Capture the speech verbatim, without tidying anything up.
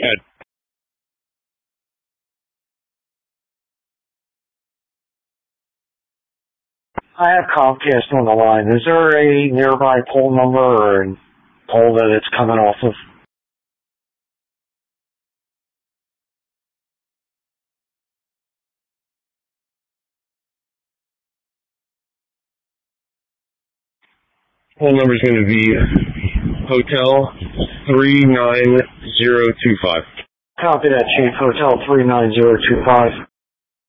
ahead. I have Comcast on the line. Is there a nearby pole number or a pole that it's coming off of? Phone number is going to be Hotel three nine zero two five. Copy that, Chief. Hotel three nine zero two five.